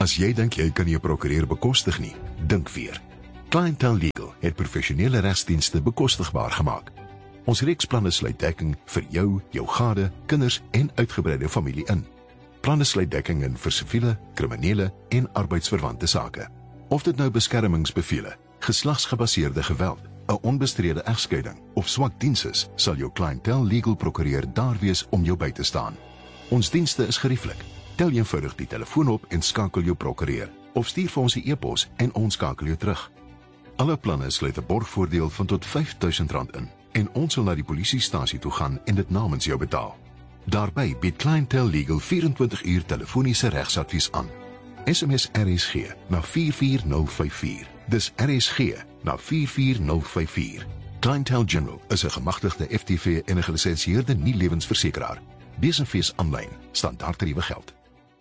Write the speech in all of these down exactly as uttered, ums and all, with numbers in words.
As jy dink jy kan nie 'n prokureur bekostig nie, dink weer. Clientele Legal het professionele regsdienste bekostigbaar gemaak. Ons reeksplanne sluit dekking vir jou, jou gade, kinders en uitgebreide familie in. Planne sluit dekking in vir siviele, kriminele en arbeidsverwante sake. Of dit nou beskermingsbevele, geslagsgebaseerde geweld, 'n onbestrede egskeiding of swak diens is, sal jou Clientele Legal prokureur daar wees om jou by te staan. Ons dienste is gerieflik. Tel eenvoudig die telefoon op en skakel jou prokureur, of stuur vir ons 'n e-pos en ons skakel jou terug. Alle planne sluit 'n borgvoordeel van tot vyf duisend rand in en ons sal na die polisiestasie toe gaan en dit namens jou betaal. Daarby bied Clientele Legal vyf en twintig uur telefoniese regsadvies aan. S M S R S G na vier vier nul vyf vier. Dis R S G na vier vier nul vyf vier. Clientele General is 'n gemagtigde F T V en 'n gelisensieerde nie-lewensversekeraar. Besenfees aanlyn, standaardtariewe geld.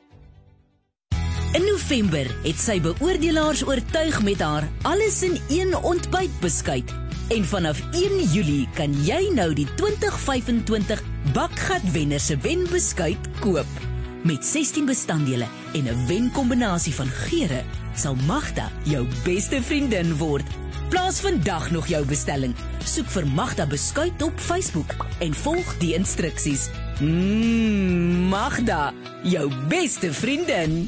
In November het sy beoordelaars oortuig met haar alles in een ontbytbeskuit. En vanaf een Julie kan jy nou die twintig vyf en twintig Bakgat Wenner se wenbeskuit koop. Met sestien bestanddele en 'n wenkombinasie van geure sal Magda jou beste vriendin word. Plaas vandag nog jou bestelling. Soek vir Magda beskuit op Facebook en volg die instruksies. Mmm, Magda, jou beste vriendin.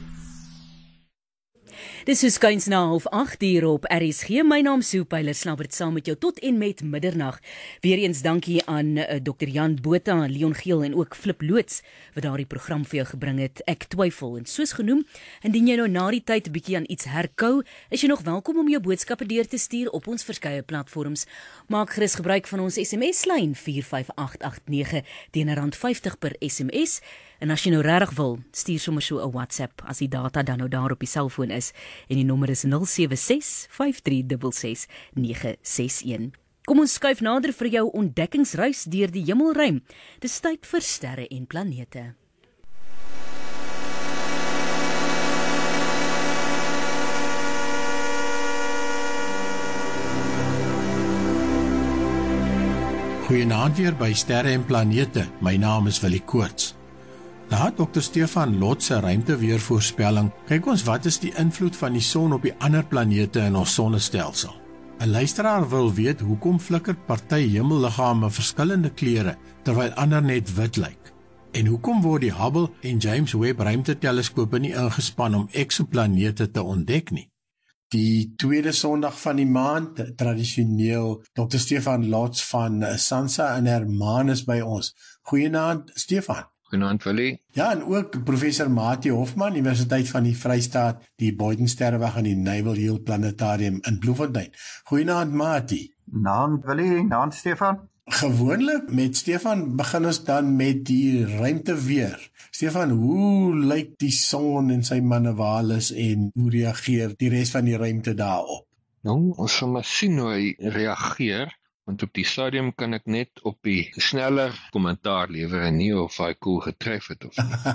Dis so skuins na half agt hier op R S G. My naam is Sue Pyler, snabbert saam met jou tot en met middernag. Weereens dankie aan uh, dokter Jan Botha, Leon Geel en ook Flip Loots wat daardie program vir jou gebring het. Ek twyfel en soos genoem, indien jy nou na die tyd 'n bietjie aan iets herkou, is jy nog welkom om jou boodskappe deur te stuur op ons verskeie platforms. Maak gerus gebruik van ons S M S-lyn vier vyf agt agt nege teen R vyftig per S M S. En as jy nou regtig wil, stuur sommer so 'n WhatsApp as die data dan nou daar op die selfoon is. En die nommer is nul sewe ses vyf drie ses ses nege ses een. Kom ons skuif nader vir jou ontdekkingsreis deur die hemelruim. Dis tyd vir sterre en planete. Goeienaand weer by Sterre en Planete. My naam is Willie Koorts. Na dokter Stefan Lot se ruimteweervoorspelling, kyk ons wat is die invloed van die son op die ander planete in ons sonnestelsel. 'n Luisteraar wil weet hoekom flikker party hemelliggame verskillende kleure terwyl ander net wit lyk. En hoekom word die Hubble en James Webb ruimteteleskope nie ingespan om eksoplanete te ontdek nie? Die tweede Sondag van die maand, tradisioneel dokter Stefan Lot van Sansa en Hermanus by ons. Goeienaand Stefan. Goeienaand Willie. Ja, en ook professor Mati Hofman, Universiteit van die Vrystaat, die Boyden-Sterrewag en die Naval Hill Planetarium in Bloemfontein. Goeienaand Mati. Naand Willie, naand Stefan. Gewoonlik met Stefan begin ons dan met die ruimteweer. Stefan, hoe lyk die son en sy manewales en hoe reageer die res van die ruimte daarop? Nou, ons sal maar sien hoe hy reageer. Want op die stadium kan ek net op die sneller kommentaar lewer en nie of hy koel getref het of nie.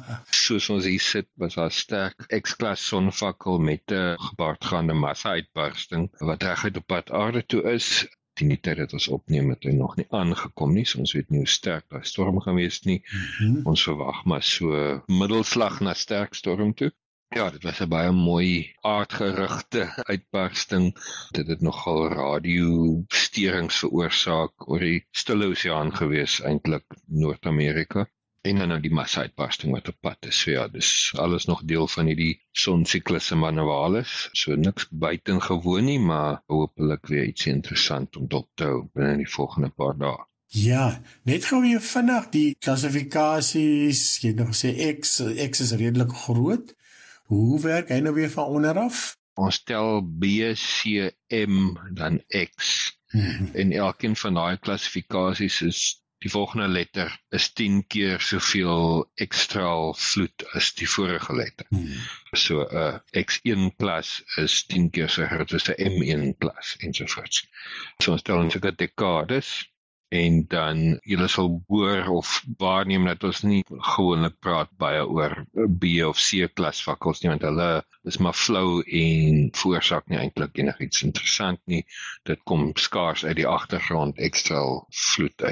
Soos ons hier sit, was daar 'n sterk X-klas sonvakkel met 'n gepaardgaande massa-uitbarsting wat reguit op pad aarde toe is. Die tyd dat ons opneem het hy nog nie aangekom nie, so ons weet nie hoe sterk die storm gaan wees nie. Mm-hmm. Ons verwag maar so middelslag na sterk storm toe. Ja, dit was 'n baie mooi aardgerigte uitbarsting. Dit het nogal radiosterings veroorsaak oor die Stille Oseaan gewees, eintlik Noord-Amerika. En dan nou die massa-uitbarsting wat op pad is. So ja, dis alles nog deel van hierdie sonsiklusse manuales. So niks buitengewoon nie, maar hopelik weer iets interessant om dop te hou binne die volgende paar dae. Ja, net gou weer vinnig die klassifikasies. Jy het nog gesê X, X is redelik groot. Hoe werk hy nou weer van onderaf? Ons tel B, C, M, dan X. Hmm. En elkeen van daai klassifikasies is, die volgende letter is tien keer soveel extra vloed as die vorige letter. Hmm. So uh, X een plus is tien keer so groot as 'n M een plus, ensovoorts. So ons tel in sulke dekades. En dan julle sal hoor of waarneem dat ons nie gewoonlik praat baie oor B of C klas vakkels nie, want hulle is maar flou en veroorsaak nie eintlik enigiets interessant nie. Dit kom skaars uit die agtergrond ekstra vloed uit.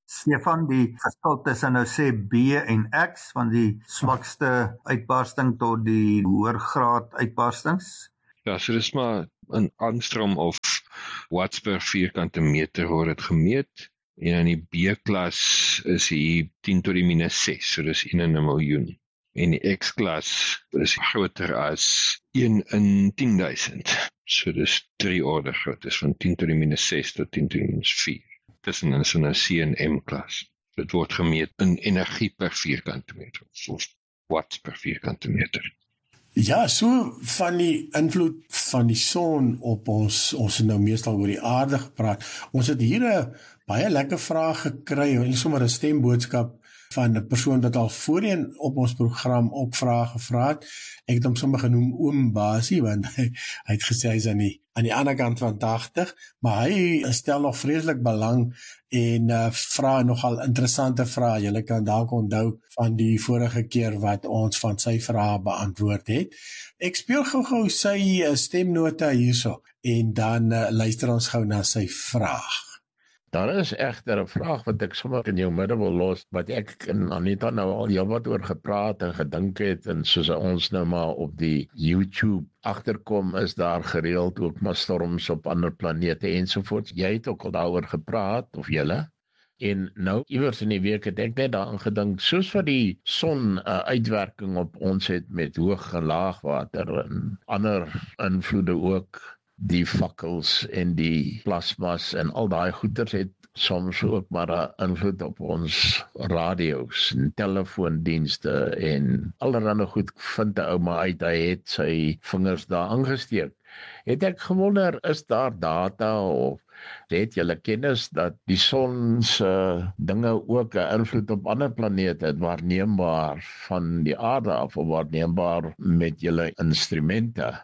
Stefan, die verskil tussen nou sê B en X, van die swakste uitbarsting tot die hoër graad uitbarstings? Ja, so dis maar in Angstrom of watts per vierkante meter word dit gemeet, en in die B-klas is die tien tot die minus ses, so dis een in 'n miljoen. En die X-klas is groter as een in tien duisend, so dis drie orde groot, dis van tien tot die minus ses tot tien tot die minus vier. Tussen in so'n C en M-klas. Dit word gemeet in energie per vierkante meter, of watts per vierkante meter. Ja, so van die invloed van die son op ons, ons het nou meestal oor die aarde gepraat. Ons het hier 'n baie lekker vraag gekry, en sommer 'n stemboodskap van 'n persoon wat al voorheen op ons program ook vrae gevra het. Ek het hom sommer genoem Oom Basie, want hy, hy het gesê hy is aan die, aan die ander kant van tagtig, maar hy stel nog vreeslik belang en uh, vra nogal interessante vrae. Julle kan dalk onthou van die vorige keer wat ons van sy vrae beantwoord het. Ek speel gou-gou sy uh, stemnota hierso, en dan uh, luister ons gou na sy vraag. Daar is egter 'n vraag wat ek sommer in jou midde wil los, wat ek en Anita nou al heelwat oor gepraat en gedink het, en soos ons nou maar op die YouTube agterkom, is daar gereeld ook maar storms op ander planete ensovoorts. Jy het ook al daaroor gepraat, of julle? En nou, iewers in die week het ek net daaraan gedink, soos wat die son 'n uh, uitwerking op ons het met hoog en laagwater en ander invloede ook, die fakkels en die plasmas en al daai goeters het soms ook maar 'n invloed op ons radio's en telefoondienste en allerlei goed. Vind 'n ou maar uit, hy het sy vingers daar aangesteek. Het ek gewonder, is daar data of het julle kennis dat die son se dinge ook 'n invloed op ander planete het, waarneembaar van die aarde af, of waarneembaar met julle instrumente?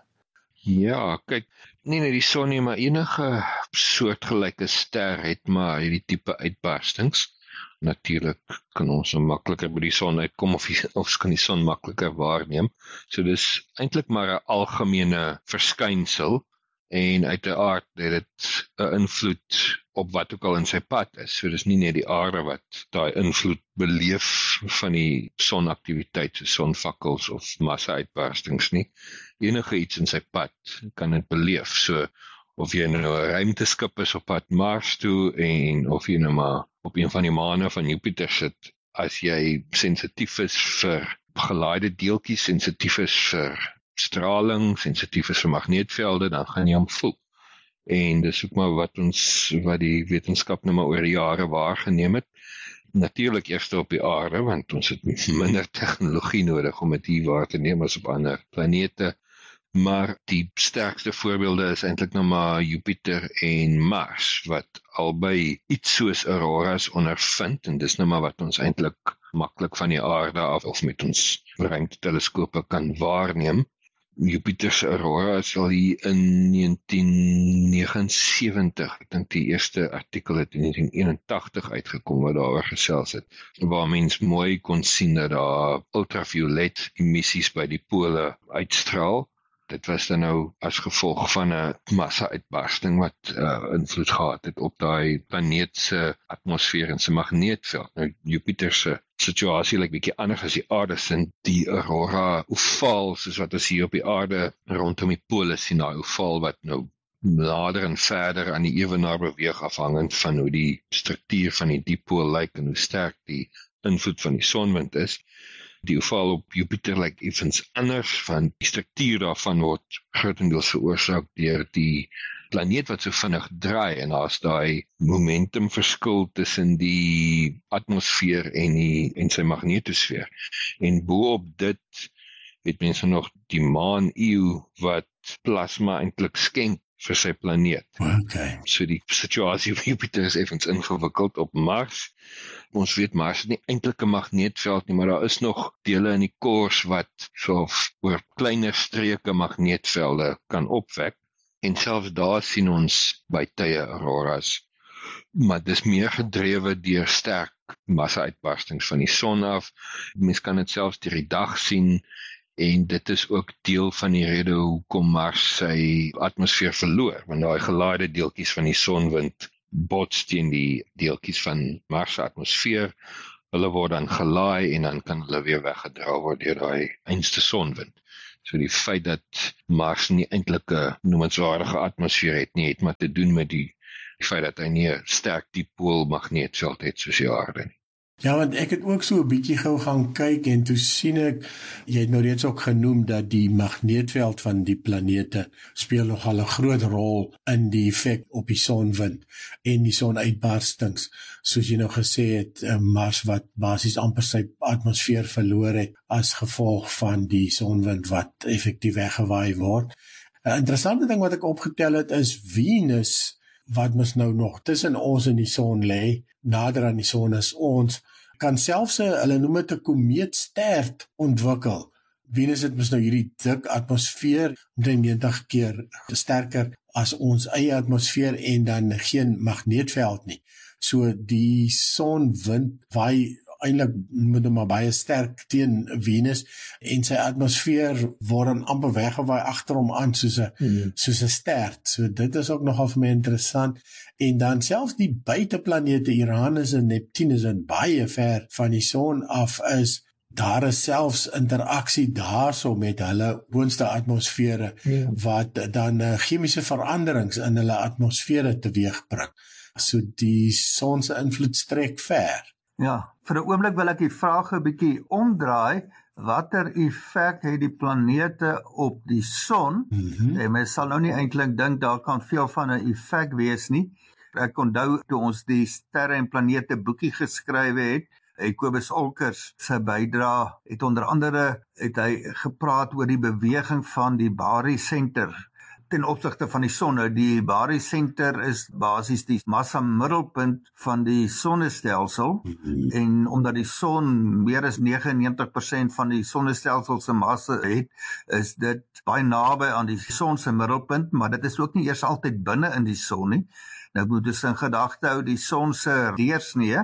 Ja, kyk, nie net die son nie, maar enige soortgelyke ster het maar hierdie tipe uitbarstings. Natuurlik kan ons so makliker by die son uitkom, of, die, of kan die son makliker waarneem. So dis eintlik maar 'n algemene verskynsel, en uiteraard het dit 'n invloed op wat ook al in sy pad is. So dis nie net die aarde wat daai invloed beleef van die sonaktiwiteit, so sonvakkels of massa-uitbarstings nie. Enige iets in sy pad kan dit beleef. So of jy nou 'n ruimteskip is op pad Mars toe, en of jy nou maar op een van die maane van Jupiter sit, as jy sensitief is vir gelaaide deeltjies, sensitief is vir straling, sensitief is vir magneetvelde, dan gaan jy hom voel. En dis ook maar wat ons, wat die wetenskap nou maar oor die jare waargeneem het. Natuurlik eers op die aarde, want ons het minder tegnologie nodig om dit hier waar te neem as op ander planete. Maar die sterkste voorbeelde is eintlik nou maar Jupiter en Mars, wat albei iets soos auroras ondervind, en dis nou maar wat ons eintlik maklik van die aarde af of met ons ruimteteleskope kan waarneem. Jupiter se aurora is al hier in negentien negenensewentig, ek dink die eerste artikel het in negentien eenentagtig uitgekom wat daaroor gesels het, waar mens mooi kon sien dat daar ultraviolet emissies by die pole uitstraal. Dit was dan nou as gevolg van 'n massa-uitbarsting wat uh, invloed gehad het op daai planeet se atmosfeer en sy magneetveld. Nou Jupiter se situasie lyk bietjie anders as die aarde se. Die aurora ovaal, soos wat ons hier op die aarde rondom die pole sien, daai ovaal wat nou nader en verder aan die ewenaar beweeg, afhangend van hoe die struktuur van die dipool lyk en hoe sterk die invloed van die sonwind is. Die ovaal op Jupiter lyk effens anders, want die struktuur daarvan word grotendeels veroorsaak deur die planeet wat so vinnig draai, en daar's daai momentumverskil tussen die atmosfeer en die en sy magnetosfeer. En bo-op dit het mense nog die maan-eeu wat plasma eintlik skenk vir sy planeet. Okay. So die situasie op Jupiter is effens ingewikkeld. Op Mars, ons weet Mars het nie eintlik 'n magneetveld nie, maar daar is nog dele in die kors wat so oor kleiner streke magneetvelde kan opwek, en selfs daar sien ons by tye auroras, maar dis meer gedrewe deur sterk massa-uitbarstings van die son af. Mens kan dit selfs deur die dag sien, en dit is ook deel van die rede hoekom Mars sy atmosfeer verloor, want daai gelaaide deeltjies van die sonwind bots teen die deeltjies van Mars se atmosfeer. Hulle word dan gelaai en dan kan hulle weer weggedra word deur daai einste sonwind. So die feit dat Mars nie eintlik 'n noemenswaardige atmosfeer het nie, het maar te doen met die, die feit dat hy nie 'n sterk dipoolmagneetveld het soos die aarde nie. Ja, want ek het ook so 'n bietjie gou gaan kyk en toe sien ek, jy het nou reeds ook genoem dat die magneetveld van die planete speel nogal 'n groot rol in die effek op die sonwind en die sonuitbarstings. Soos jy nou gesê het, Mars wat basies amper sy atmosfeer verloor het as gevolg van die sonwind wat effektief weggewaai word. 'n Interessante ding wat ek opgetel het is Venus, wat mos nou nog tussen ons en die son lê, nader aan die son as ons, kan selfs 'n, hulle noem dit 'n komeetstert ontwikkel. Venus het mos nou hierdie dik atmosfeer, omtrent negentig keer sterker as ons eie atmosfeer en dan geen magneetveld nie. So die sonwind waai eintlik met hom maar baie sterk teen Venus en sy atmosfeer word dan amper weggewaai agter hom aan soos 'n hmm. soos 'n stert. So dit is ook nogal vir my interessant. En dan selfs die buiteplanete Uranus en Neptunus wat baie ver van die son af is, daar is selfs interaksie daarso met hulle boonste atmosfere hmm. wat dan uh, chemiese veranderings in hulle atmosfere teweegbring. So die son se invloed strek ver. Ja, vir 'n oomblik wil ek die vraag 'n bietjie omdraai. Watter effek het die planete op die son? Mm-hmm. En mens sal nou nie eintlik dink daar kan veel van 'n effek wees nie. Ek onthou toe ons die sterre en planete boekie geskrywe het, Kobus Olkers se bydra het onder andere het hy gepraat oor die beweging van die barycenter ten opsigte van die son. Nou die barycenter is basies die massa middelpunt van die sonnestelsel mm-hmm. en omdat die son meer as negenennegentig persent van die sonnestelsel se massa het, is dit baie naby aan die son se middelpunt, maar dit is ook nie eers altyd binne in die son nie. Nou moet ons in gedagte hou, die son se deursnee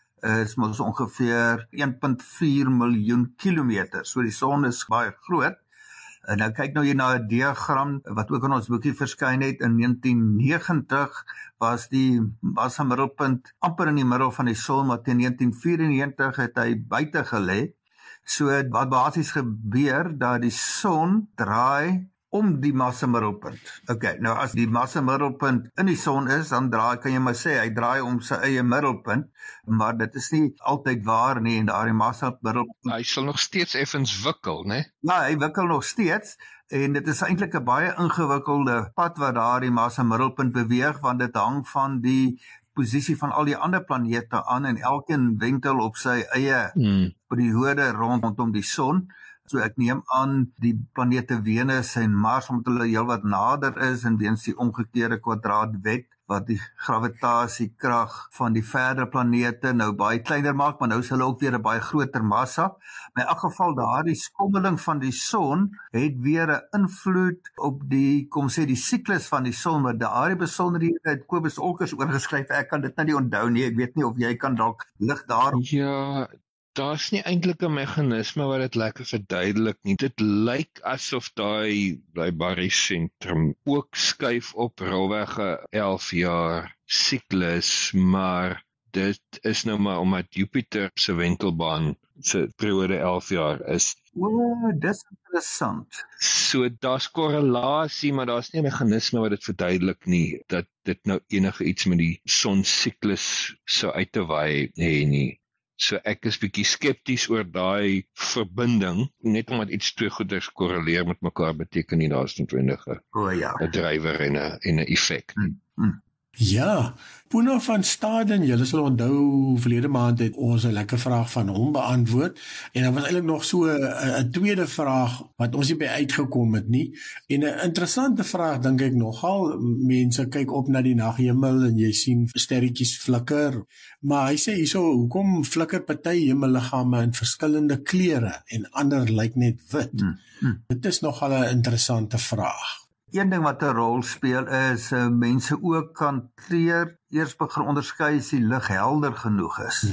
is mos ongeveer een komma vier miljoen kilometer. So die son is baie groot. En nou kyk nou hier na 'n diagram wat ook in ons boekie verskyn het. In negentien negentig was die massa middelpunt amper in die middel van die son, maar teen negentien vyierennegentig het hy buite gelê. So wat basies gebeur, dat die son draai om die massa middelpunt. Okay, nou as die massa middelpunt in die son is, dan draai, kan jy maar sê, hy draai om sy eie middelpunt, maar dit is nie altyd waar nie, en daardie massa middelpunt... Hy sal nog steeds effens wikkel, né? Ja, hy wikkel nog steeds, en dit is eintlik 'n baie ingewikkelde pad wat daardie massa middelpunt beweeg, want dit hang van die posisie van al die ander planete aan, en elkeen wentel op sy eie hmm. periode rondom die son. So ek neem aan die planete Venus en Mars, omdat hulle heel wat nader is en weens die omgekeerde kwadraatwet wat die gravitasiekrag van die verdere planete nou baie kleiner maak, maar nou is hulle ook weer 'n baie groter massa. Maar in elk geval daardie skommeling van die son het weer 'n invloed op die, kom sê, die siklus van die son, maar daardie besonderhede het Kobus Olkers oorgeskryf. Ek kan dit nou nie onthou nie. Ek weet nie of jy kan dalk lig daarop. Ja, daar's nie eintlik 'n meganisme wat dit lekker verduidelik nie. Dit lyk asof daai daai barycentrum ook skuif op rolweg 'n elf jaar siklus, maar dit is nou maar omdat Jupiter se wentelbaan se periode elf jaar is. O, dis interessant. So daar's korrelasie, maar daar's nie 'n meganisme wat dit verduidelik nie, dat dit nou enige iets met die sonsiklus sou uit te waai hê nie. So ek is bietjie skepties oor daai verbinding, net omdat iets twee goeders korreleer met mekaar beteken nie daar's noodwendig 'n oh, ja. drywer en 'n en 'n effek. Hmm. Hmm. Ja, Puna van Staden, julle sal onthou verlede maand het ons 'n lekker vraag van hom beantwoord en daar was eintlik nog so 'n tweede vraag wat ons nie by uitgekom het nie en 'n interessante vraag dink ek nogal. Mense kyk op na die naghemel en jy sien sterretjies flikker, maar hy sê hierso, hoekom flikker party hemelliggame in verskillende kleure en ander lyk net wit? Hmm. Hmm. Dit is nogal 'n interessante vraag. Een ding wat 'n rol speel is uh, mense ook kan kleur eers begin onderskei as die lig helder genoeg is. Hmm.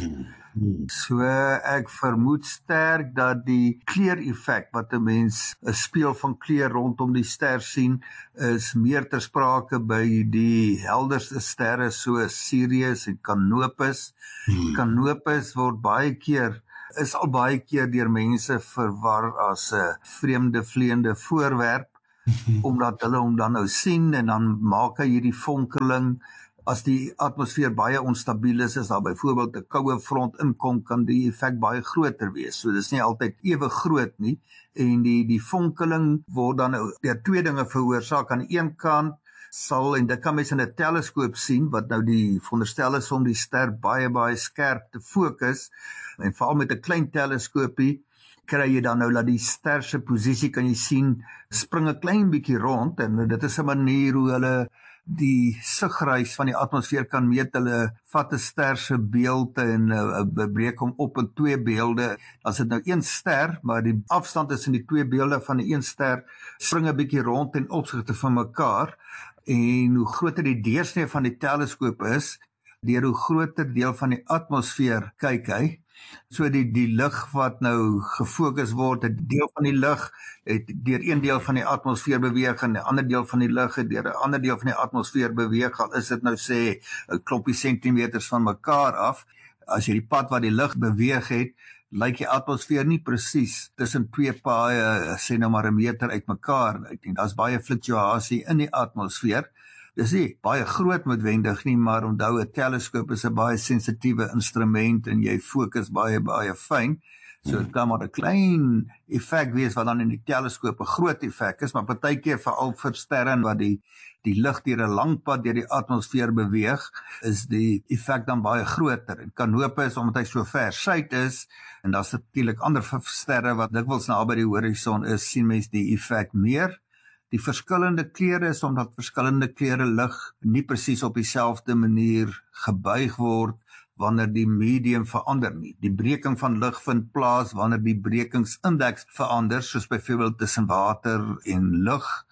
Hmm. So ek vermoed sterk dat die kleureffek wat 'n mens 'n speel van kleur rondom die ster sien, is meer ter sprake by die helderste sterre soos Sirius en Canopus. Hmm. Canopus word baie keer is al baie keer deur mense verwar as 'n vreemde vleiende voorwerp, omdat hulle hom dan nou sien en dan maak hy hierdie vonkeling. As die atmosfeer baie onstabiel is, as daar byvoorbeeld 'n koue front inkom, kan die effek baie groter wees. So dis nie altyd ewe groot nie, en die die vonkeling word dan nou deur twee dinge veroorsaak. Aan die een kant sal, en dit kan mens in 'n teleskoop sien, wat nou die veronderstel is om die ster baie baie skerp te fokus, en veral met 'n klein teleskoopie kry jy dan nou dat die ster se posisie kan jy sien spring 'n klein bietjie rond, en dit is 'n manier hoe hulle die sigreis van die atmosfeer kan meet. Hulle vat 'n ster se beeld en uh, breek hom op in twee beelde. As dit nou een ster, maar die afstand tussen die twee beelde van die een ster spring 'n bietjie rond ten opsigte van mekaar, en hoe groter die deursnee van die teleskoop is, deur hoe groter deel van die atmosfeer kyk hy. So die die lig wat nou gefokus word, 'n deel van die lig het deur een deel van die atmosfeer beweeg en 'n ander deel van die lig het deur 'n ander deel van die atmosfeer beweeg. Al is dit nou sê 'n klompie sentimeters van mekaar af. As jy die pad wat die lig beweeg het, lyk die atmosfeer nie presies tussen twee paaie, sê nou maar 'n meter uitmekaar. Ek dink daar's baie fluktuasie in die atmosfeer. Dis nie baie groot noodwendig nie, maar onthou 'n teleskoop is 'n baie sensitiewe instrument en jy fokus baie baie fyn. So dit kan maar 'n klein effek wees wat dan in die teleskoop 'n groot effek is, maar partykeer veral vir sterre wat die die lig deur 'n lang pad deur die atmosfeer beweeg, is die effek dan baie groter. En Canopus, omdat hy so ver suid is, en daar's natuurlik ander sterre wat dikwels naby die horison is, sien mens die effek meer. Die verskillende kleure is omdat verskillende kleure lig nie presies op dieselfde manier gebuig word wanneer die medium verander nie. Die breking van lig vind plaas wanneer die brekingsindeks verander, soos byvoorbeeld tussen water en lug,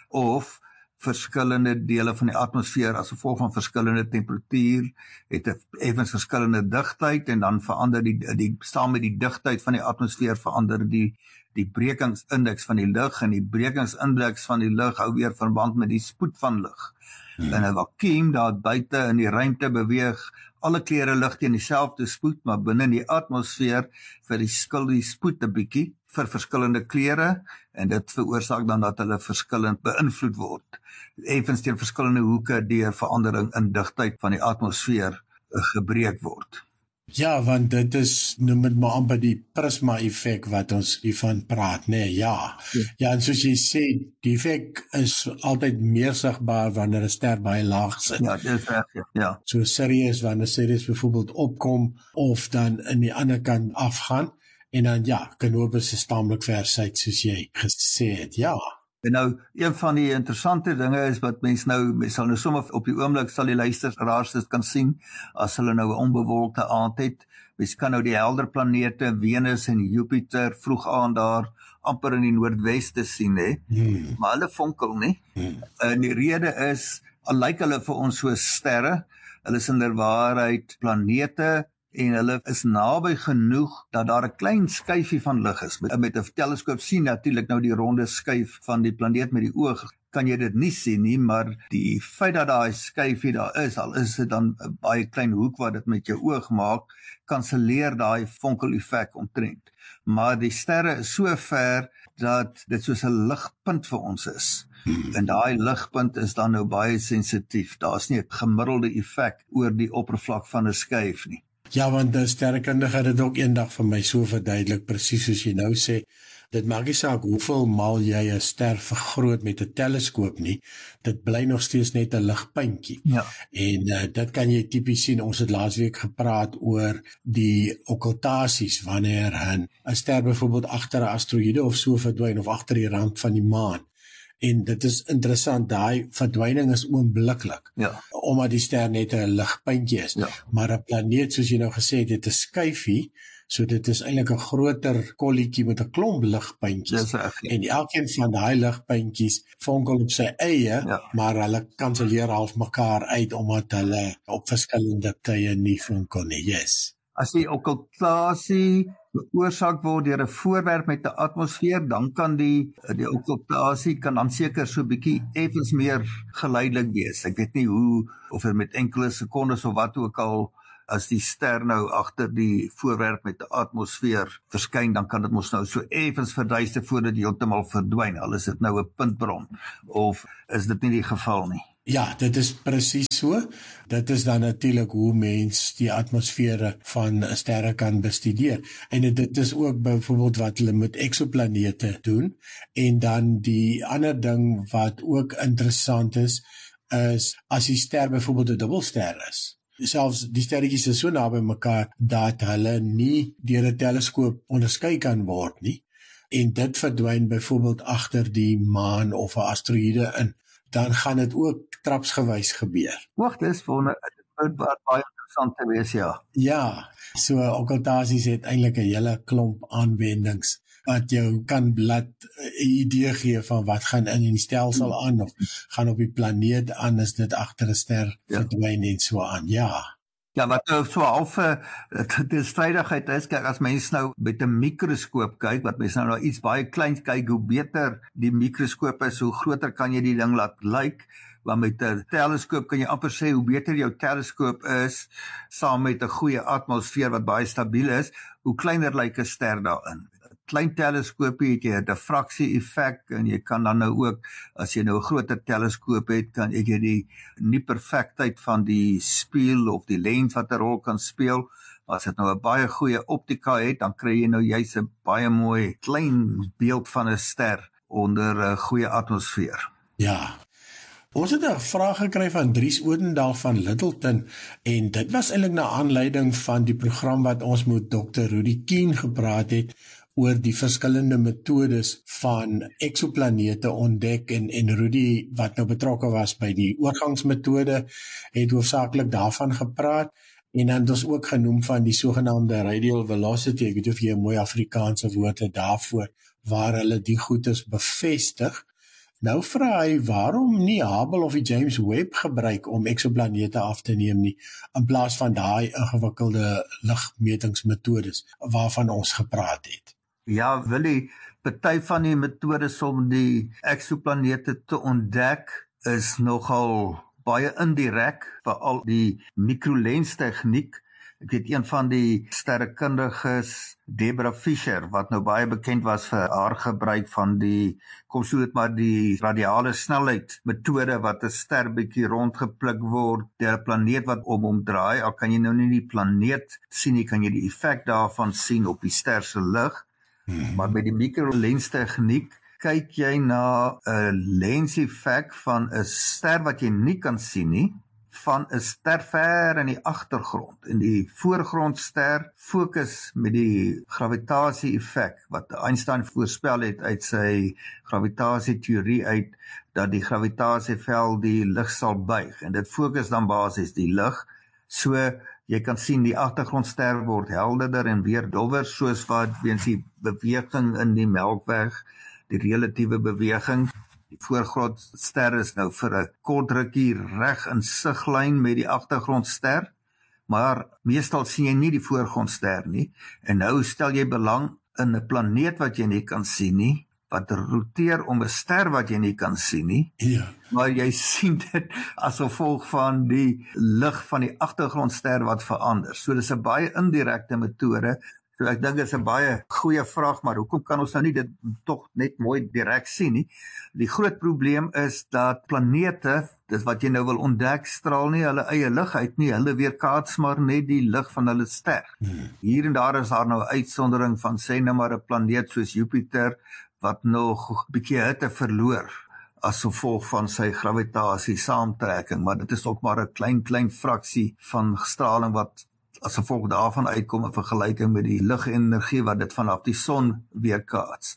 of verskillende dele van die atmosfeer as gevolg van verskillende temperatuur het 'n effens verskillende digtheid, en dan verander die die saam met die digtheid van die atmosfeer verander die die brekingsindeks van die lig, en die brekingsindeks van die lig hou weer verband met die spoed van lig. Hmm. In 'n vakuum daar buite in die ruimte beweeg alle kleure lig teen dieselfde spoed, maar binne in die atmosfeer verskil die spoed 'n bietjie vir verskillende kleure, en dit veroorsaak dan dat hulle verskillend beïnvloed word. Effens teen verskillende hoeke deur verandering in digtheid van die atmosfeer gebreek word. Ja, want dit is, noem dit maar amper die prisma-effek wat ons hiervan praat, nee, ja. Ja, ja, en soos jy sê, die effek is altyd meer sigbaar wanneer 'n ster baie laag sit. Ja, dit is reg, ja. ja. So Sirius, wanneer Sirius byvoorbeeld opkom, of dan in die ander kant afgaan, en dan ja, Canopus is taamlik ver suid, soos jy gesê het, ja. En nou, een van die interessante dinge is wat mens nou, mens sal nou sommer op die oomblik sal die luisteraars dit kan sien, as hulle nou 'n onbewolkte aand het. Mens kan nou die helder planete, Venus en Jupiter vroeg aand daar amper in die noordweste sien, hè. Hmm. Maar hulle vonkel nie. Hmm. En die rede is, al lyk hulle vir ons so sterre, hulle is inderwaarheid planete, en hulle is naby genoeg dat daar 'n klein skyfie van lig is. Met, met 'n teleskoop sien natuurlik nou die ronde skyf van die planeet met die oog, kan jy dit nie sien nie, maar die feit dat daai skyfie daar is, al is dit dan 'n baie klein hoek wat dit met jou oog maak, kanselleer daai vonkeleffek omtrent. Maar die sterre is so ver dat dit soos 'n ligpunt vir ons is. Hmm. En daai ligpunt is dan nou baie sensitief. Daar's nie 'n gemiddelde effek oor die oppervlak van 'n skyf nie. Ja, want die sterrekundige het dit ook eendag vir my so verduidelik, presies soos jy nou sê. Dit maak nie saak hoeveel maal jy 'n ster vergroot met 'n teleskoop nie, dit bly nog steeds net 'n ligpuntjie. Ja. En uh, dit kan jy tipies sien. Ons het laasweek gepraat oor die okkultasies, wanneer 'n ster byvoorbeeld agter 'n asteroïde of so verdwyn, of agter die rand van die maan. En dit is interessant, daai verdwyning is oombliklik, ja. omdat die ster net 'n ligpuntjie is. Ja. Maar 'n planeet, soos jy nou gesê het, het 'n skyfie, so dit is eintlik 'n groter kolletjie met 'n klomp ligpuntjies. Ja, en elkeen van daai ligpuntjies vonkel op sy eie, ja. maar hulle kanselleer half mekaar uit, omdat hulle op verskillende tye nie vonkel nie. Yes. As die okkultasie veroorsaak word deur 'n voorwerp met 'n atmosfeer, dan kan die die okkultasie kan dan seker so 'n bietjie effens meer geleidelik wees. Ek weet nie hoe of dit met enkele sekondes of wat ook al, as die ster nou agter die voorwerp met 'n atmosfeer verskyn, dan kan dit mos nou so effens verduister voordat dit heeltemal verdwyn. Al is dit nou 'n puntbron, of is dit nie die geval nie? Ja, dit is presies so. Dit is dan natuurlik hoe mens die atmosfere van sterre kan bestudeer. En dit is ook byvoorbeeld wat hulle met eksoplanete doen. En dan die ander ding wat ook interessant is, is as die ster byvoorbeeld 'n dubbelster is. Selfs die sterretjies is so naby mekaar dat hulle nie deur 'n teleskoop onderskei kan word nie. En dit verdwyn byvoorbeeld agter die maan of 'n asteroïde in. Dan gaan dit ook trapsgewys gebeur. Wag, dis vir 'n wat baie interessant te wees, ja. Ja, so okkultasies het eintlik 'n hele klomp aanwendings wat jou kan laat 'n idee gee van wat gaan in die stelsel aan of gaan op die planeet aan as dit agter 'n ster verdwyn en so aan. Ja. Ja, wat nou so half die strydigheid is, kyk, as mens nou met 'n mikroskoop kyk, wat mens nou na iets baie kleins kyk, hoe beter die mikroskoop is, hoe groter kan jy die ding laat lyk, want met 'n teleskoop kan jy amper sê, hoe beter jou teleskoop is, saam met 'n goeie atmosfeer wat baie stabiel is, hoe kleiner lyk 'n ster daarin. Klein teleskoopie het jy 'n diffraksie effek, en jy kan dan nou ook, as jy nou 'n groter teleskoop het, kan jy die nie perfektheid van die spieël of die lens wat 'n rol kan speel. As dit nou 'n baie goeie optika het, dan kry jy nou juist 'n baie mooi klein beeld van 'n ster onder 'n goeie atmosfeer. Ja. Ons het 'n vraag gekry van Dries Odendaal van Littleton, en dit was eintlik na aanleiding van die program wat ons met dokter Rudy Keen gepraat het oor die verskillende metodes van eksoplanete ontdek, en, en Rudy, wat nou betrokke was by die oorgangsmetode, het hoofsaaklik daarvan gepraat, en dan het ons ook genoem van die sogenaamde radial velocity, ek weet of jy 'n mooi Afrikaanse woord het daarvoor, waar hulle die goedes bevestig. Nou vra hy, waarom nie Hubble of die James Webb gebruik om eksoplanete af te neem nie, in plaas van daai ingewikkelde ligmetingsmetodes waarvan ons gepraat het? Ja, Willie, party van die metodes om die eksoplanete te ontdek is nogal baie indirek, veral die mikrolens tegniek. Ek weet een van die sterrekundiges, Debra Fischer, wat nou baie bekend was vir haar gebruik van die, kom so dit maar die radiale snelheid metode, wat 'n ster bietjie rondgepluk word deur 'n planeet wat om hom draai. Al kan jy nou nie die planeet sien nie, kan jy die effek daarvan sien op die ster se lig. Hmm. Maar by die mikrolens tegniek kyk jy na 'n lenseffek van 'n ster wat jy nie kan sien nie, van 'n ster ver in die agtergrond. En die voorgrondster fokus met die gravitasie-effek wat Einstein voorspel het uit sy gravitasieteorie uit, dat die gravitasieveld die lig sal buig. En dit fokus dan basies die lig. So jy kan sien die agtergrondster word helderder en weer dowwer, soos wat weens die beweging in die Melkweg, die relatiewe beweging. Die voorgrondster is nou vir 'n kort rukkie reg in siglyn met die agtergrondster, maar meestal sien jy nie die voorgrondster nie. En nou stel jy belang in 'n planeet wat jy nie kan sien nie, wat roteer om 'n ster wat jy nie kan sien nie. Ja. Maar jy sien dit as gevolg van die lig van die agtergrondster wat verander. So dis 'n baie indirekte metode. So ek dink dit is 'n baie goeie vraag, maar hoekom kan ons nou nie dit tog net mooi direk sien nie? Die groot probleem is dat planete, dis wat jy nou wil ontdek, straal nie hulle eie lig uit nie, hulle weerkaats maar net die lig van hulle ster. Hmm. Hier en daar is daar nou 'n uitsondering van, sê nou maar 'n planeet soos Jupiter, wat nog 'n bietjie hitte verloor as gevolg van sy gravitasie saamtrekking, maar dit is ook maar 'n klein klein fraksie van straling wat as gevolg daarvan uitkom in vergelyking met die ligenergie wat dit vanaf die son weerkaats.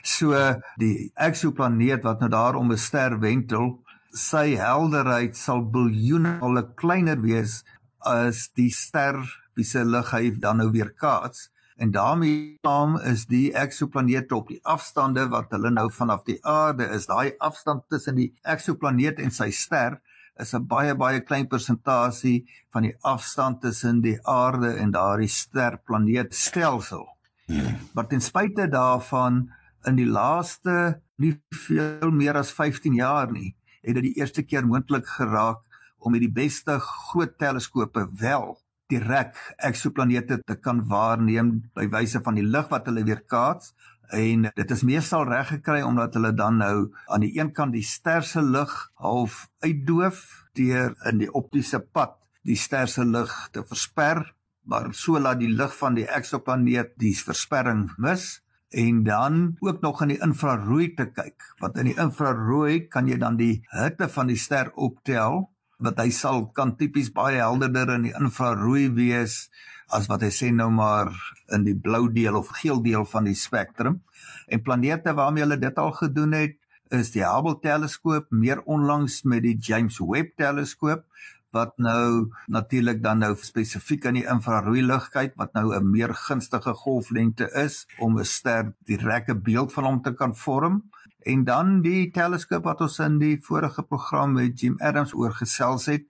So die eksoplaneet wat nou daar om 'n ster wentel, sy helderheid sal biljoene male kleiner wees as die ster wie se lig hy dan nou weerkaats. En daarmee saam is die eksoplanete op die afstande wat hulle nou vanaf die aarde is, daai afstand tussen die eksoplaneet en sy ster is 'n baie baie klein persentasie van die afstand tussen die aarde en daardie sterplaneetstelsel. Hmm. Maar ten spyte daarvan, in die laaste nie veel meer as vyftien jaar nie, het dit die eerste keer moontlik geraak om met die beste groot teleskope wel direk eksoplanete te kan waarneem by wyse van die lig wat hulle weerkaats. En dit is meestal reg gekry omdat hulle dan nou aan die een kant die ster se lig half uitdoof deur in die optiese pad die ster se lig te versper, maar so laat die lig van die eksoplaneet die versperring mis. En dan ook nog in die infrarooi te kyk, want in die infrarooi kan jy dan die hitte van die ster optel, wat hy sal kan tipies baie helderder in die infrarooi wees as wat hy sê nou maar in die blou deel of geel deel van die spektrum. En planete waarmee hulle dit al gedoen het, is die Hubble teleskoop, meer onlangs met die James Webb teleskoop, wat nou natuurlik dan nou spesifiek in die infrarooi lig kyk, wat nou 'n meer gunstige golflengte is om 'n ster direkte beeld van hom te kan vorm. En dan die teleskoop wat ons in die vorige program met Jim Adams oor gesels het,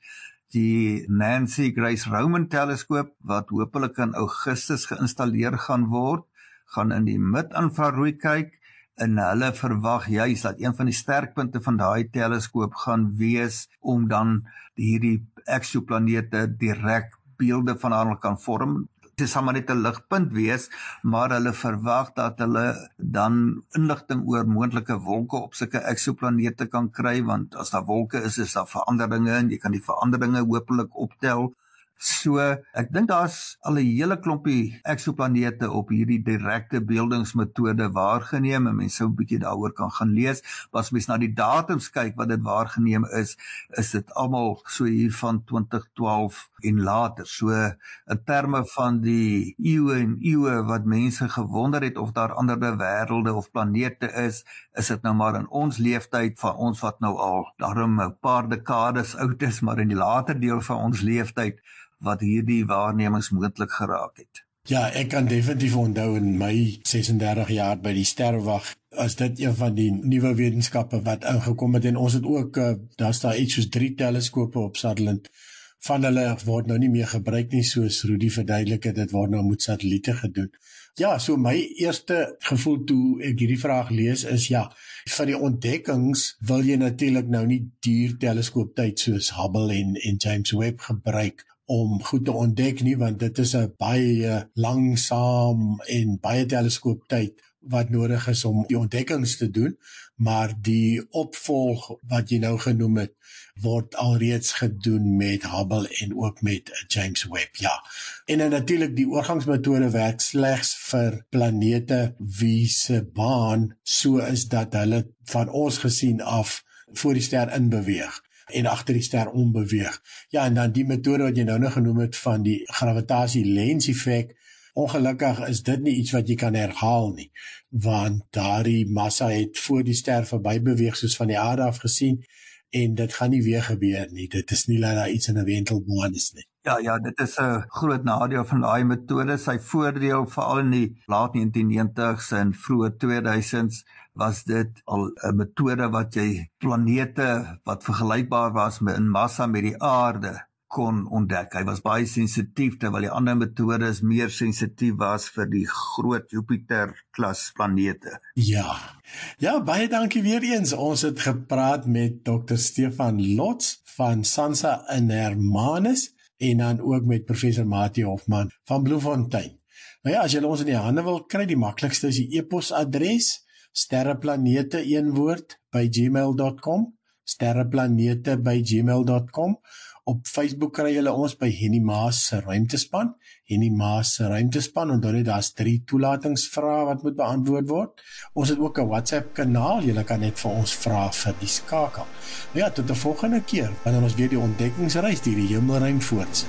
die Nancy Grace Roman teleskoop, wat hopelik in Augustus geïnstalleer gaan word, gaan in die mid-infrarooi kyk, en hulle verwag juis dat een van die sterkpunte van daai teleskoop gaan wees om dan hierdie eksoplanete direk beelde van hulle kan vorm. Dit sal maar net 'n ligpunt wees, maar hulle verwag dat hulle dan inligting oor moontlike wolke op sulke eksoplanete kan kry, want as daar wolke is, is daar veranderinge en jy kan die veranderinge hopelik optel. So, ek dink daar's al 'n hele klompie eksoplanete op hierdie direkte beeldingsmetode waargeneem, en mense sou 'n bietjie daaroor kan gaan lees. Maar as mens na die datums kyk wat dit waargeneem is, is dit almal so hier van twintig twaalf en later. So, in terme van die eeue en eeue wat mense gewonder het of daar ander wêrelde of planete is, is dit nou maar in ons leeftyd van ons wat nou al daarom 'n paar dekades oud is, maar in die later deel van ons leeftyd wat hierdie waarnemings moontlik geraak het. Ja, ek kan definitief onthou in my sesendertig jaar by die sterrewag, as dit een van die nuwe wetenskappe wat ingekom het, en ons het ook, uh, daar's daar iets soos drie teleskope op Sutherland, van hulle word nou nie meer gebruik nie, soos Rudy verduidelik het, dit word nou met satelliete gedoen. Ja, so my eerste gevoel toe ek hierdie vraag lees is, ja, vir die ontdekkings wil jy natuurlik nou nie duur teleskooptyd soos Hubble en, en James Webb gebruik om goed te ontdek nie, want dit is 'n baie langsaam en baie teleskooptyd wat nodig is om die ontdekkings te doen, maar die opvolg wat jy nou genoem het, word alreeds gedoen met Hubble en ook met James Webb, ja. En dan natuurlik die oorgangsmetode werk slegs vir planete wie se baan so is dat hulle van ons gesien af voor die ster inbeweeg en agter die ster onbeweeg. Ja, en dan die metode wat jy nou nog genoem het van die gravitasie-lens-effek, ongelukkig is dit nie iets wat jy kan herhaal nie, want daardie massa het voor die ster verby beweeg soos van die aarde af gesien, en dit gaan nie weer gebeur nie. Dit is nie dat daar iets in 'n wentelbaan is nie. Ja, ja, dit is 'n groot nadeel van daai metode. Sy voordeel veral in die laat negentien negentig's en vroeë tweeduisend's was dit al 'n metode wat jy planete wat vergelykbaar was met in massa met die aarde kon ontdek. Hy was baie sensitief, terwyl die ander metodes meer sensitief was vir die groot Jupiter-klas planete. Ja, ja, baie dankie weer eens. Ons het gepraat met dokter Stefan Lotz van SANSA in Hermanus en dan ook met professor Mati Hofman van Bloemfontein. Nou ja, as jy ons in die hande wil kry, die maklikste is die e-posadres sterreplanete een woord by gmail dot com, sterreplanete by gmail dot com. Op Facebook kry julle ons by Henny Maas se Ruimtespan, Henny Maas se Ruimtespan, en dan daar's drie toelatingsvrae wat moet beantwoord word. Ons het ook 'n WhatsApp kanaal, julle kan net vir ons vra vir die skakel. Nou ja, tot 'n volgende keer, wanneer ons weer die ontdekkingsreis deur die hemelruim voortsit.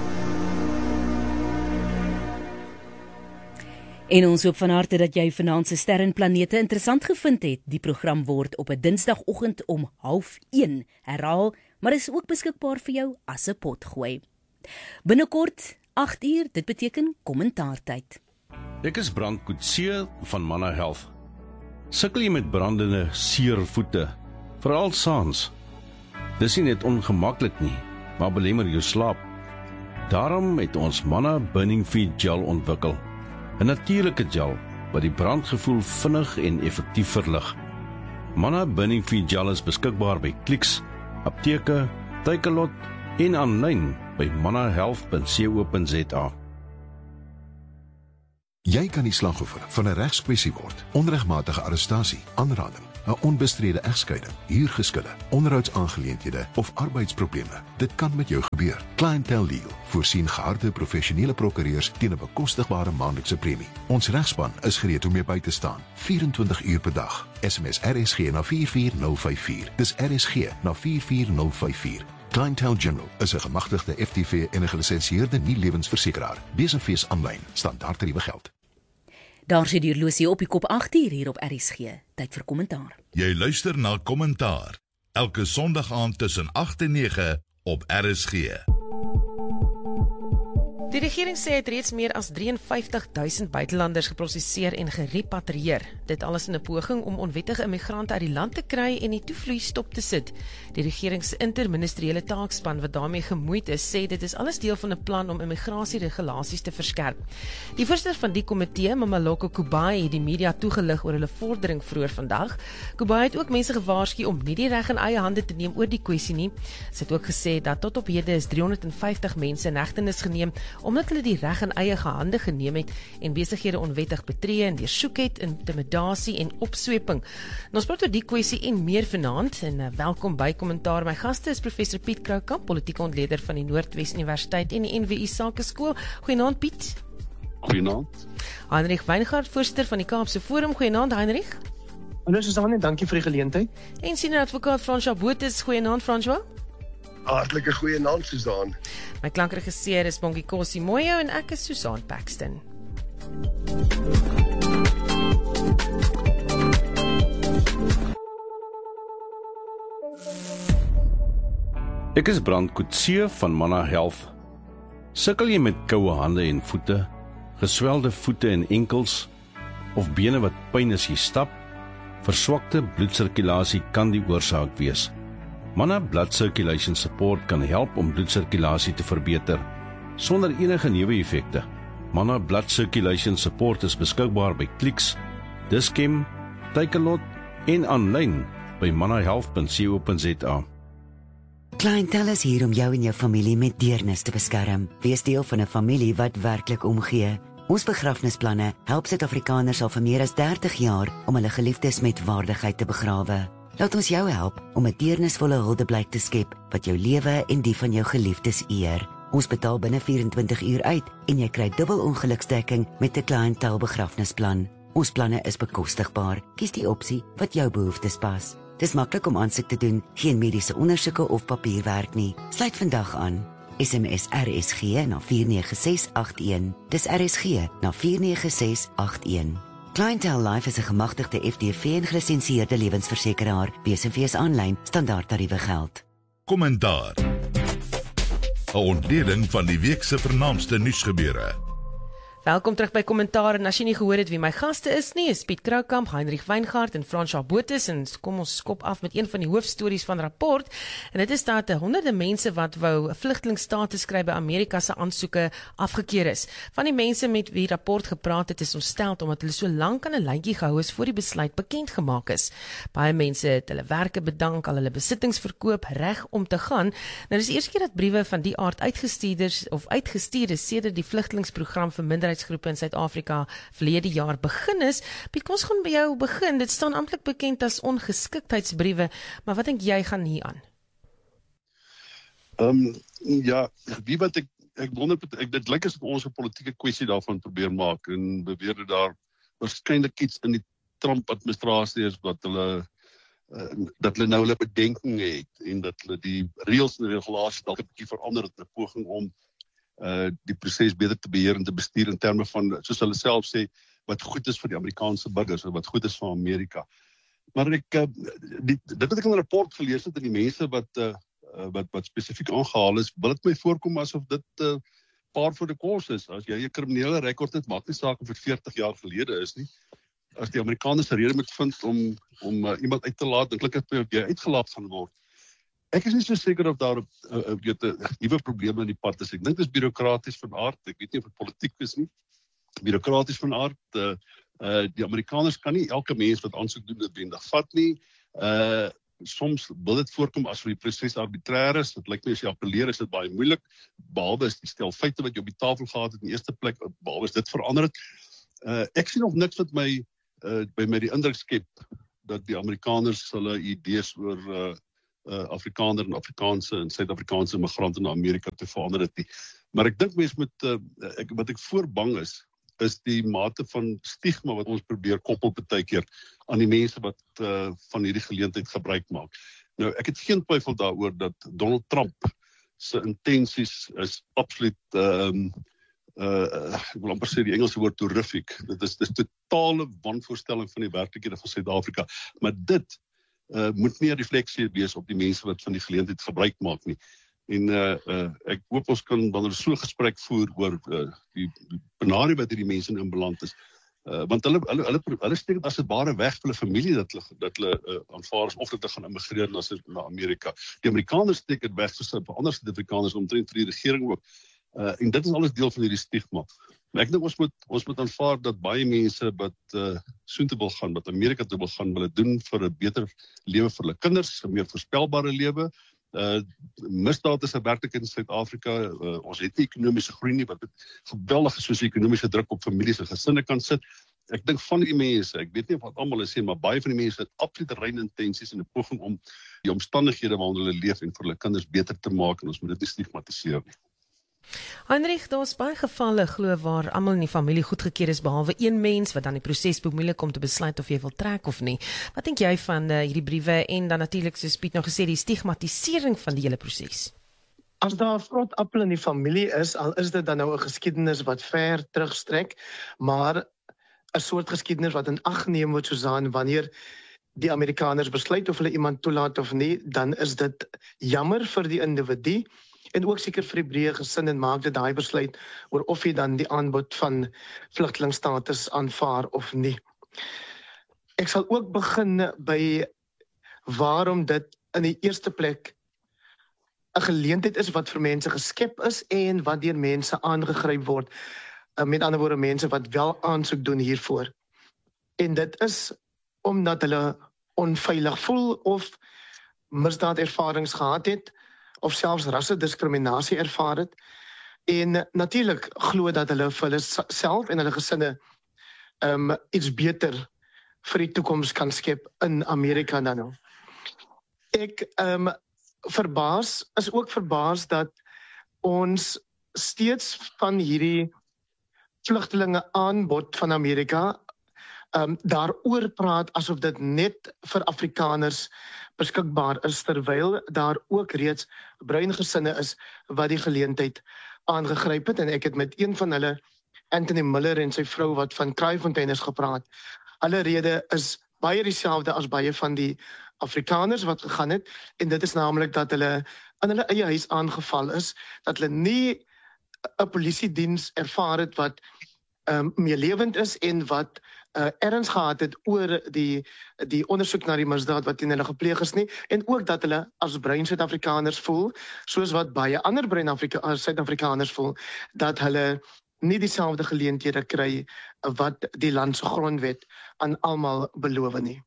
En ons hoop van harte dat jy vanaand se sterre en planete interessant gevind het. Die program word op 'n Dinsdagoggend om half een herhaal, maar is ook beskikbaar vir jou as 'n potgooi. Binnekort agt uur, dit beteken kommentaartyd. Ek is Brand Coetzee van Manna Health. Sukkel jy met brandende, seer voete, veral saans? Dis nie net ongemaklik nie, maar belemmer jou slaap. Daarom het ons Manna Burning Feed Gel ontwikkel. 'n Natuurlike gel wat die brandgevoel vinnig en effektief verlig. Manna Burning Feed Gel is beskikbaar by Clicks, apteke, Takealot en aanlyn by manna health punt co punt za. Jy kan die slagoffer van 'n regskwessie word. Onregmatige arrestasie, aanranding, 'n onbestrede egskeiding, huurgeskille, onderhoudsaangeleenthede of arbeidsprobleme. Dit kan met jou gebeur. Clientele Legal voorsien geharde professionele prokureurs teen 'n bekostigbare maandelikse premie. Ons regspan is gereed om jou by te staan, vyf en twintig uur per dag. S M S R S G na vier vier nul vyf vier. Dis R S G na vier vier nul vyf vier. Clientele General is 'n gemagtigde F T V en 'n gelisensieerde nie-lewensversekeraar. Besenfees aanlyn, standaard tariewe geld. Daar sit die horlosie op die kop agt uur hier op R S G. Tyd vir kommentaar. Jy luister na Kommentaar elke Sondag aand tussen agt en nege op R S G. Die regering sê het reeds meer as vyf drie duisend buitelanders geprosesseer en gerepatrieer. Dit alles in 'n poging om onwettige immigrante uit die land te kry en die toevloei stop te sit. Die regering se interministeriële taakspan wat daarmee gemoeid is, sê dit is alles deel van 'n plan om immigratieregulasies te verskerp. Die voorsitter van die komitee, Mamaloko Kubayi, het die media toegelig oor hulle vordering vroeër vandag. Kubayi het ook mense gewaarsku om nie die reg in eie hande te neem oor die kwessie nie. Sy het ook gesê dat tot op hede is driehonderd vyftig mense in hegtenis geneem omdat hulle die reg in eie hande geneem het en besighede onwettig betree en deursoek het, intimidasie en opsweping. Ons praat oor die kwessie en meer vanaand en uh, welkom by Kommentaar. My gaste is professor Piet Kroukamp, politieke ontleder van die Noordwes Universiteit en die N W U Sakeskool. Goeienaand Piet. Goeienaand. Heinrich Weingart, voorsitter van die Kaapse Forum. Goeienaand Heinrich. Hallo Susan en dankie vir die geleentheid. En senior advokaat François Botha. Goeienaand François. Hartlike goeienaand Susan. My klankregisseur is Bongie Kossie Moyo en ek is Susan Paxton. Ek is Brand Coetzee van Manna Health. Sukkel jy met koue hande en voete, geswelde voete en enkels, of bene wat pyn as jy stap? Verswakte bloedsirkulasie kan die oorsaak wees. Manna Blood Circulation Support kan help om bloedsirkulasie te verbeter, sonder enige neeweffekte. Manna Blood Circulation Support is beskikbaar by Clicks, Dis-Chem, Takealot en aanlyn by manna health punt co punt za. Clientele is hier om jou en jou familie met deernis te beskerm. Wees deel van 'n familie wat werklik omgee. Ons begrafnisplanne help Suid-Afrikaners al vir meer as dertig jaar om hulle geliefdes met waardigheid te begrawe. Laat ons jou help om 'n deernisvolle huldeblyk te skep wat jou lewe en die van jou geliefdes eer. Ons betaal binne vyf en twintig uur uit en jy kry dubbel ongeluksdekking met 'n Clientele begrafnisplan. Ons planne is bekostigbaar. Kies die opsie wat jou behoeftes pas. Dis maklik om aansoek te doen, geen mediese ondersoeke of papierwerk nie. Sluit vandag aan. S M S R S G na vier nege ses agt een. Dis R S G na vier nege ses agt een. Clientele Life is 'n gemagtigde F D V en gelisensieerde lewensversekeraar. Besenfees aanlyn, standaard tariewe geld. Kommentaar. 'n Ontleding van die week se vernaamste nuusgebeure. Welkom terug by Kommentaar en as jy nie gehoor het wie my gaste is nie, is Piet Kroukamp, Heinrich Weingart en François Botha en kom ons skop af met een van die hoofstories van rapport en dit is dat honderde mense wat wou vlugtelingstatus kry by Amerika se aansoeke afgekeur is. Van die mense met wie rapport gepraat het is ontstel omdat hulle so lank aan 'n lyntjie gehou is voor die besluit bekend gemaak is. Baie mense het hulle werke bedank, al hulle besittings verkoop reg om te gaan. Nou dis die eerste keer dat briewe van die aard uitgestuurders of uitgestuur is sedert die vlugtelingsprogram vir minder groepe in Suid-Afrika verlede jaar begin is. Piet, kom ons gaan by jou begin. Dit staan amptelik bekend as ongeskiktheidsbriewe, maar wat dink jy gaan hier aan? Ehm um, ja, wie wat ek ek wonder ek dit lyk asof ons 'n politieke kwessie daarvan probeer maak en beweer dat daar waarskynlik iets in die Trump-administrasie is wat hulle uh, dat hulle nou hulle bedenking het en dat hulle die reëls en regulasies dalk 'n bietjie verander het in 'n poging om Uh, die proses beter te beheer en te bestuur in terme van, soos hulle self sê, wat goed is vir die Amerikaanse burgers, wat goed is vir Amerika. Maar ek, uh, die, dit wat ek in 'n rapport gelees het, en die mense wat, uh, wat, wat spesifiek aangehaal is, wil het my voorkom asof dit uh, paar voor die koers is. As jy 'n kriminele rekord het, maak nie saak of dit veertig jaar gelede is nie. As die Amerikaners 'n rede moet vind om, om uh, iemand uit te laat, dan klik het my of jy uitgelaat gaan word. Ek is nie so seker of daar 'n uh, uh, nuwe probleme in die pad is. Ek dink dit is bureaukraties van aard. Ek weet nie of dit politiek is nie. Bureaukraties van aard. Uh, uh, die Amerikaners kan nie elke mens wat aansoek doen noodwendig vat nie. Uh, soms wil dit voorkom as vir die proses arbitrair is. Dit lyk my as jy appeleer is dit baie moeilik. Behalwe is die stel feite wat jy op die tafel gehad het in die eerste plek, behalwe is dit verander het. Uh, ek sien nog niks wat my uh, by my die indruk skep dat die Amerikaners hulle idees oor uh, uh, Afrikaner en Afrikaanse en Suid-Afrikaanse migrante na Amerika te verander het nie. Maar ek dink mens moet, uh, ek, wat ek voorbang is, is die mate van stigma wat ons probeer koppel baie keer aan die mense wat uh, van hierdie geleentheid gebruik maak. Nou, ek het geen twyfel daaroor dat Donald Trump se intensies is absoluut um, Uh, ek wil amper sê die Engelse woord terrific. Dit is, dit is totale wanvoorstelling van die werklikhede van Suid-Afrika. Maar dit uh, moet nie 'n refleksie wees op die mense wat van die geleentheid gebruik maak nie. En uh, uh, ek hoop ons kan wanneer so 'n gesprek voer oor uh, die, die benarie wat hierdie mense in beland is. Uh, want hulle hulle hulle, hulle steek dit as 'n ware weg vir hulle familie dat hulle dat hulle uh, aanvaar is of dat hulle gaan immigreer na, na Amerika. Die Amerikaners steek dit weg vir, vir ander Suid-Afrikaners omtrent vir die regering ook. Uh, en dit is alles deel van hierdie stigma. Maar ek dink ons moet ons moet aanvaar dat baie mense wat uh, soontoe wil gaan, wat Amerika toe wil gaan, wil dit doen vir 'n beter lewe vir hulle kinders, 'n meer voorspelbare lewe. Uh, misdaad is 'n werklikheid in Suid-Afrika. Uh, ons het nie ekonomiese groei nie, wat geweldige sosio-ekonomiese druk op families en gesinne kan sit. Ek dink van die mense, ek weet nie of wat almal is nie, maar baie van die mense het absolute rein intensies en 'n poging om die omstandighede waarin hulle leef en vir hulle kinders beter te maak en ons moet dit nie stigmatiseer nie. Heinrich, daar's baie gevalle glo waar almal in die familie goedgekeur is behalwe een mens wat dan die proses bemoeilik om te besluit of jy wil trek of nie. Wat dink jy van uh, hierdie briewe en dan natuurlik soos Piet nou gesê die stigmatisering van die hele proses? As daar 'n vrot appel in die familie is, al is dit dan nou 'n geskiedenis wat ver terugstrek, maar 'n soort geskiedenis wat in ag neem word Susan wanneer die Amerikaners besluit of hulle iemand toelaat of nie, dan is dit jammer vir die individu. En ook seker vir die breë gesin en maak dit daai besluit oor of jy dan die aanbod van vlugtelingstatus aanvaar of nie. Ek sal ook begin by waarom dit in die eerste plek 'n geleentheid is wat vir mense geskep is en wat deur mense aangegryp word. Met ander woorde mense wat wel aansoek doen hiervoor. En dit is omdat hulle onveilig voel of misdaadervarings gehad het, of selfs rassediskriminasie ervaar het, en natuurlik glo dat hulle vir hulle self en hulle gesinne um, iets beter vir die toekoms kan skep in Amerika dan nou. Ek um, verbaas, is ook verbaas dat ons steeds van hierdie vlugtelinge aanbod van Amerika um, daaroor praat asof dit net vir Afrikaners beskikbaar is, terwyl daar ook reeds bruin gesinne is wat die geleentheid aangegryp het. En ek het met een van hulle, Anthony Miller en sy vrou wat van Kraaifontein is gepraat. Hulle rede is baie dieselfde as baie van die Afrikaners wat gegaan het, en dit is naamlik dat hulle in hulle eie huis aangeval is, dat hulle nie 'n polisiediens ervaar het wat um, meelewend is en wat Uh, erns gehad het oor die, die ondersoek na die misdaad wat teen hulle gepleeg is nie, en ook dat hulle as bruin Suid-Afrikaners voel, soos wat baie ander bruin Afrika- Suid-Afrikaners voel, dat hulle nie dieselfde geleenthede kry wat die land se grondwet aan almal beloof nie.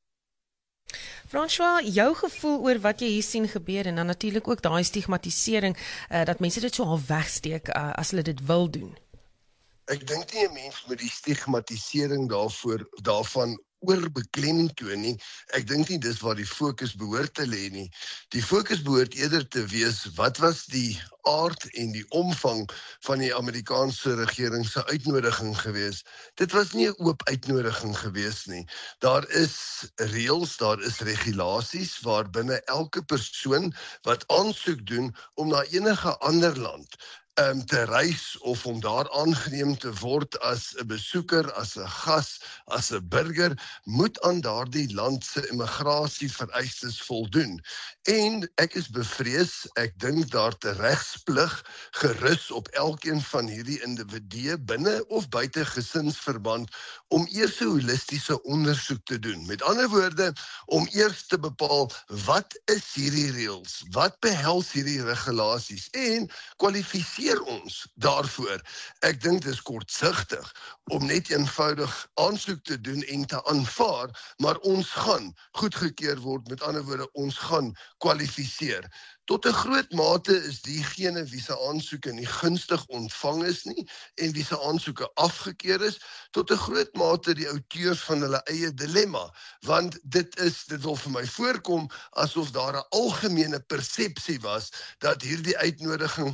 François, jou gevoel oor wat jy hier sien gebeur en dan natuurlik ook daai stigmatisering, uh, dat mense dit so half wegsteek uh, as hulle dit wil doen. Ek dink nie 'n mens met die stigmatisering daarvoor daarvan oorbeklemtoon nie. Ek dink nie dis waar die fokus behoort te lê nie. Die fokus behoort eerder te wees wat was die aard en die omvang van die Amerikaanse regering se uitnodiging gewees. Dit was nie 'n oop uitnodiging gewees nie. Daar is reëls, daar is regulasies waarbinne elke persoon wat aansoek doen om na enige ander land um, te reis of om daar aangeneem te word as 'n besoeker, as 'n gas, as 'n burger, moet aan daardie land se immigrasievereistes voldoen. En ek is bevrees, ek dink daar te regsplig gerus op elkeen van hierdie individue binne of buite gesinsverband om eers 'n holistiese ondersoek te doen. Met ander woorde, om eers te bepaal wat is hierdie reëls, wat behels hierdie regulasies en kwalifiseer ons daarvoor. Ek dink dit is kortsigtig om net eenvoudig aansoek te doen en te aanvaar, maar ons gaan goedgekeur word, met ander woorde, ons gaan kwalifiseer. Tot 'n groot mate is diegene wie se aansoeke nie gunstig ontvang is nie en wie se aansoeke afgekeur is, tot 'n groot mate die auteurs van hulle eie dilemma, want dit is dit wil vir my voorkom asof daar 'n algemene persepsie was dat hierdie uitnodiging